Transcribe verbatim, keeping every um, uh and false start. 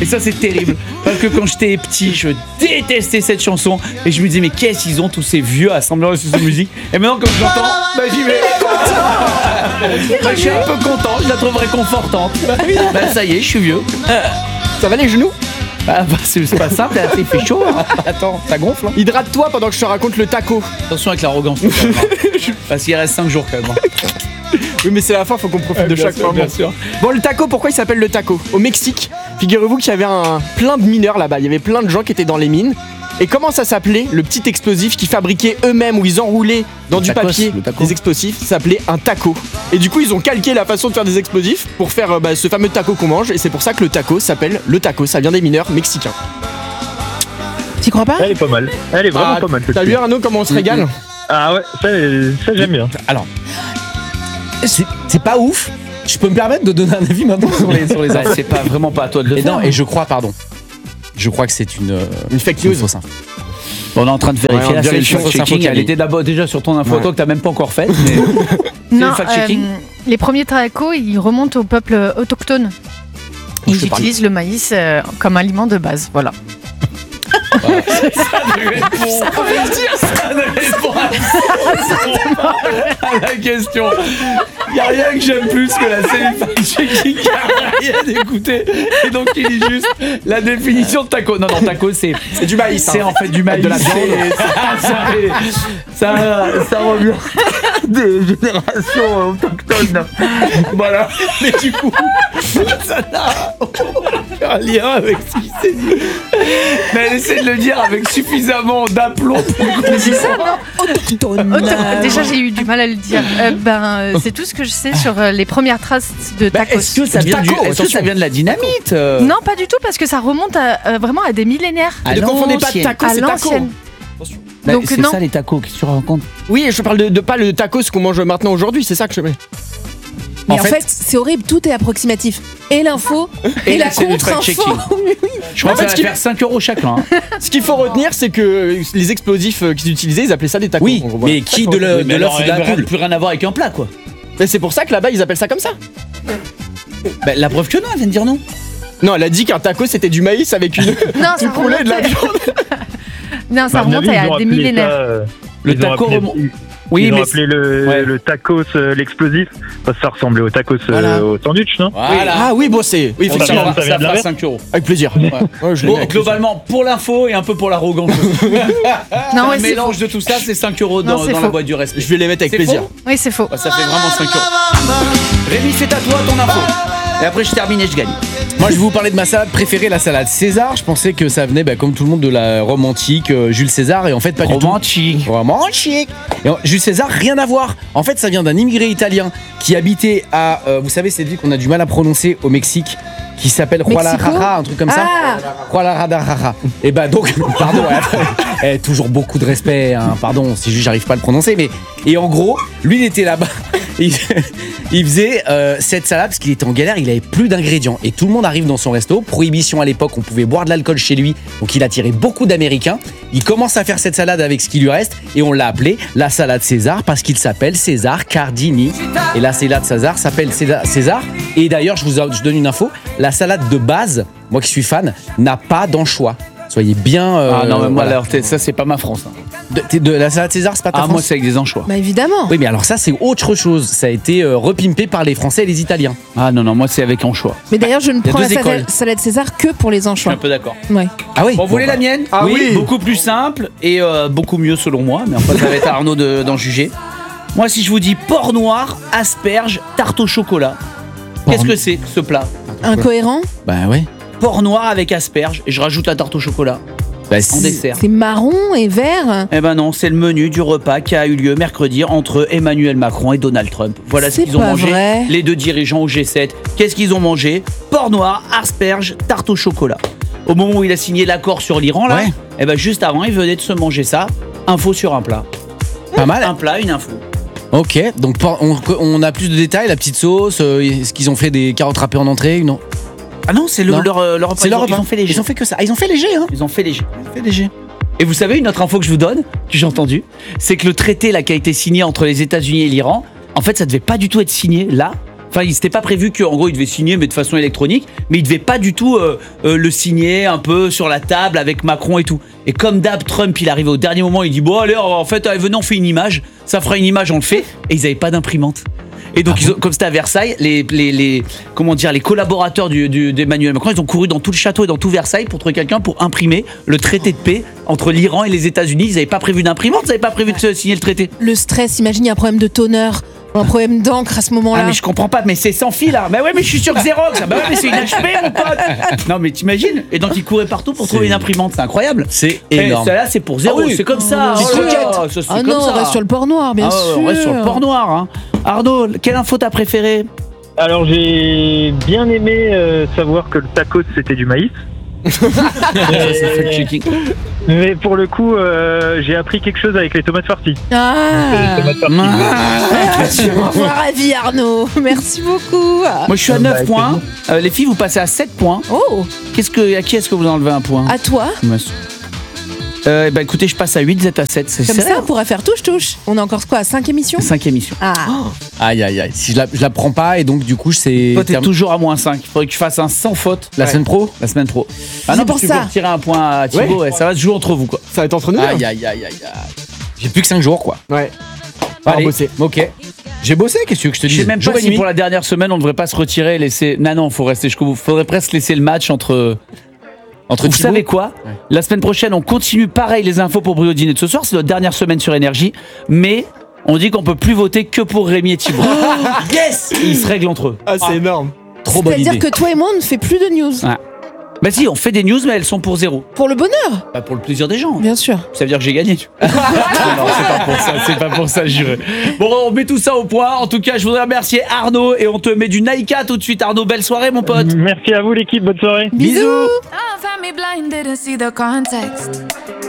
Et ça, c'est terrible. Parce que quand j'étais petit, je détestais cette chanson. Et je me disais, mais qu'est-ce qu'ils ont tous ces vieux assembleurs sur cette musique. Et maintenant, quand je l'entends, bah j'y vais. Bah, je suis un peu content, je la trouve réconfortante. Bah ça y est, je suis vieux. Ça va les genoux? Ah bah c'est, c'est pas simple, là, il fait chaud. Hein. Attends, ça gonfle. Hein. Hydrate-toi pendant que je te raconte le taco. Attention avec l'arrogance. Parce qu'il reste cinq jours quand même. Oui mais c'est la fin, faut qu'on profite euh, de chaque moment. Bon, le taco, pourquoi il s'appelle le taco? Au Mexique, figurez-vous qu'il y avait un, plein de mineurs là-bas. Il y avait plein de gens qui étaient dans les mines. Et comment ça s'appelait? Le petit explosif qu'ils fabriquaient eux-mêmes, où ils enroulaient dans le du tacos, papier des explosifs, ça s'appelait un taco. Et du coup ils ont calqué la façon de faire des explosifs pour faire bah, ce fameux taco qu'on mange. Et c'est pour ça que le taco s'appelle le taco, ça vient des mineurs mexicains. T'y crois pas? Elle est pas mal, elle est vraiment ah, pas mal. T'as vu Arnaud comment on se régale? Ah ouais, ça, ça j'aime bien. Alors, c'est, c'est pas ouf. Je peux me permettre de donner un avis maintenant sur les sur les infos. C'est pas vraiment pas à toi de le et faire. Non, et je crois, pardon. Je crois que c'est une, euh, une fake news. Fausse info. Bon, on est en train de vérifier ouais, la fact-checking. Elle était d'abord déjà sur ton info, ouais. Toi que t'as même pas encore faite. Mais non, euh, les premiers tacos, ils remontent au peuple autochtone. Ils utilisent le maïs euh, comme aliment de base. Voilà. Ah, ça ne répond, ça ne répond à la question. Il n'y a rien que j'aime plus que la cellule fact-checking qui n'a rien écouté. Et donc il dit juste la définition de taco. Non, non, taco c'est, c'est du maïs. C'est hein. en fait du maïs. De la viande. Ça, ça, ça, ça revient des générations autochtones. Voilà. Mais du coup, ça n'a aucun lien avec ce qui s'est dit. Mais elle essaie de le dire avec suffisamment d'aplomb pour que c'est ça, non? Autochtone. Auto- Déjà, j'ai eu du mal à le dire. Euh, ben, c'est tout ce que je sais sur euh, les premières traces de tacos. Bah, est-ce que ça vient, taco, du, est-ce que ça vient de la dynamite euh... Non, pas du tout, parce que ça remonte à, euh, vraiment à des millénaires. Ne confondez pas tacos et tacos. Bah, Donc, c'est non. Ça les tacos, qu'est-ce que tu racontes? Oui, je parle de, de pas le tacos qu'on mange maintenant aujourd'hui, c'est ça que je mets. Mais en, en fait, fait, c'est horrible, tout est approximatif. Et l'info, et, et la contre-info. Je crois en que ça va faire cinq euros chacun. Hein. Ce qu'il faut retenir, c'est que les explosifs qu'ils utilisaient, ils appelaient ça des tacos. Oui, mais qui de l'œuf de l'œuf n'a plus rien à voir avec un plat, quoi. Mais c'est pour ça que là-bas, ils appellent ça comme ça. Bah, la preuve que non, elle vient de dire non. Non, elle a dit qu'un taco, c'était du maïs avec une, une poulée et de la viande. Non, ça remonte à des millénaires. Ça, euh, le taco remonte... Oui, ils ont mais appelé le, ouais. le tacos euh, l'explosif parce que ça ressemblait au tacos euh, voilà. au sandwich, non? Voilà. Ah oui, bon c'est... Oui, effectivement, ça, ça, ça fera cinq euros. Avec plaisir. Ouais. Ouais, je bon, globalement, pour l'info et un peu pour l'arrogance. Non, ouais, un mélange de tout ça, c'est cinq euros dans, non, dans la boîte du respect. Je vais les mettre avec c'est plaisir. Faux oui, c'est faux. Bah, ça fait vraiment cinq euros. Rémi, c'est à toi ton info. Et après, je termine et je gagne. Moi, je vais vous parler de ma salade préférée, la salade César. Je pensais que ça venait, bah, comme tout le monde, de la Rome antique, euh, Jules César, et en fait, pas romantique. du tout. Romantique. Et Jules César, rien à voir. En fait, ça vient d'un immigré italien qui habitait à, euh, vous savez, cette ville qu'on a du mal à prononcer au Mexique, qui s'appelle Guadalajara, un truc comme ça. Ah. Guadalajara. Et bah donc, pardon, eh, toujours beaucoup de respect, hein, pardon, si juste j'arrive pas à le prononcer, mais et en gros, lui il était là-bas, il, il faisait euh, cette salade parce qu'il était en galère, il avait plus d'ingrédients et tout le monde arrive dans son resto. Prohibition à l'époque, on pouvait boire de l'alcool chez lui, donc il attirait beaucoup d'Américains. Il commence à faire cette salade avec ce qui lui reste et on l'a appelé la salade César parce qu'il s'appelle César Cardini. Et la salade César s'appelle César. Et d'ailleurs, je vous je donne une info, la salade de base, moi qui suis fan, n'a pas d'anchois. Soyez bien. Euh, ah non, mais moi, voilà. alors, ça, c'est pas ma France. Hein. De, de la salade César, c'est pas ta ah, France? Moi, c'est avec des anchois. Bah, évidemment. Oui, mais alors, ça, c'est autre chose. Ça a été euh, repimpé par les Français et les Italiens. Ah non, non, moi, c'est avec anchois. Mais d'ailleurs, je ne prends la salade, salade César que pour les anchois. Je suis un peu d'accord. Ouais. Ah oui. Bon, vous voulez la mienne? Ah oui, oui. Beaucoup plus simple et euh, beaucoup mieux selon moi. Mais enfin, ça va être à Arnaud de, d'en juger. Moi, si je vous dis porc noir, asperge, tarte au chocolat, porc qu'est-ce que c'est ce plat? Incohérent? Bah ouais. Porc noir avec asperge et je rajoute la tarte au chocolat. Bah, en dessert. C'est marron et vert. Eh ben non, c'est le menu du repas qui a eu lieu mercredi entre Emmanuel Macron et Donald Trump. Voilà c'est ce qu'ils ont mangé, vrai. les deux dirigeants au G sept. Qu'est-ce qu'ils ont mangé? Porc noir, asperge, tarte au chocolat. Au moment où il a signé l'accord sur l'Iran, là, ouais. eh ben juste avant, il venait de se manger ça. Info sur un plat. Pas mal. Un plat, une info. Ok, donc on, on a plus de détails, la petite sauce, euh, est-ce qu'ils ont fait des carottes râpées en entrée? Non. Ah non, c'est le, leur, euh, leur repas. C'est ils, leur ont, repas. Ils ont fait léger. Ils ont fait que ça. Ah, ils ont fait léger, hein. Ils ont fait léger. Ils ont fait léger. Et vous savez, une autre info que je vous donne, que j'ai entendue, c'est que le traité là, qui a été signé entre les États-Unis et l'Iran, en fait, ça devait pas du tout être signé là. Enfin, il s'était pas prévu qu'en gros il devait signer, mais de façon électronique. Mais il devait pas du tout euh, euh, le signer un peu sur la table avec Macron et tout. Et comme d'hab, Trump, il arrive au dernier moment, il dit bon allez, en fait, allez, venez, on fait une image. Ça fera une image, on le fait. Et ils avaient pas d'imprimante. Et donc, ils ont, comme c'était à Versailles, les, les, les, comment dire, les collaborateurs du, du, d'Emmanuel Macron, ils ont couru dans tout le château et dans tout Versailles pour trouver quelqu'un pour imprimer le traité de paix entre l'Iran et les États-Unis. Ils n'avaient pas prévu d'imprimante, ils n'avaient pas prévu de signer le traité. Le stress, imagine, il y a un problème de toner, un problème d'encre à ce moment-là. Ah mais je comprends pas, mais c'est sans fil là. Bah ouais, mais je suis sur Xerox. Bah ouais, mais c'est une H P mon pote. Non mais t'imagines. Et donc ils couraient partout pour c'est... trouver une imprimante, c'est incroyable. C'est énorme. Et ça là c'est pour zéro, ah oui. C'est comme ça. Oh, oh là là, ça, c'est ah comme non, ça. On reste sur le port noir, bien ah, sûr. On reste sur le port noir. Hein. Arnaud, quelle info t'as préférée? Alors j'ai bien aimé euh, savoir que le tacos c'était du maïs. mais, mais pour le coup, euh, j'ai appris quelque chose avec les tomates farcies. Ah, les tomates farcies. Ah, je suis ravi Arnaud, merci beaucoup. Moi je suis à neuf bah, points. Euh, les filles, vous passez à sept points. Oh. Qu'est-ce que, à qui est-ce que vous enlevez un point? À toi. Euh, bah écoutez, je passe à huit, vous êtes à sept. C'est comme serré. Ça, on pourrait faire touche-touche. On a encore quoi, cinq émissions? cinq émissions. Ah. Oh. Aïe aïe aïe. Si je la, je la prends pas et donc du coup c'est. Toi t'es term... toujours à moins cinq. Il faudrait que tu fasses un sans faute. La ouais. semaine pro. La semaine pro. Ah non, pour tu ça. peux retirer un point à Thibaut. Ouais. Ouais, ça va se jouer entre vous quoi. Ça va être entre nous. Aïe aïe aïe aïe aïe. J'ai plus que cinq jours quoi. Ouais. Allez, bosser. Ok. J'ai bossé, qu'est-ce que tu veux que je te dise? Je sais même pas si pour la dernière semaine on devrait pas se retirer et laisser. Non non, faut rester jusqu'au bout. Faudrait presque laisser le match entre. Entre vous savez quoi ouais. La semaine prochaine, on continue pareil les infos pour Brio Dîner de ce soir. C'est notre dernière semaine sur Énergie. Mais on dit qu'on peut plus voter que pour Rémi et Thibaut. Yes. Ils se règlent entre eux. Ah, c'est ah. énorme. Trop bonne idée. C'est-à-dire que toi et moi, on ne fait plus de news. Ah. Bah si, on fait des news, mais elles sont pour zéro. Pour le bonheur. Bah pour le plaisir des gens. Bien sûr. Ça veut dire que j'ai gagné. non, non, c'est pas pour ça, c'est pas pour ça, juré. Bon, on met tout ça au point. En tout cas, je voudrais remercier Arnaud et on te met du Naïka tout de suite. Arnaud, belle soirée, mon pote. Merci à vous, l'équipe. Bonne soirée. Bisous. Bisous.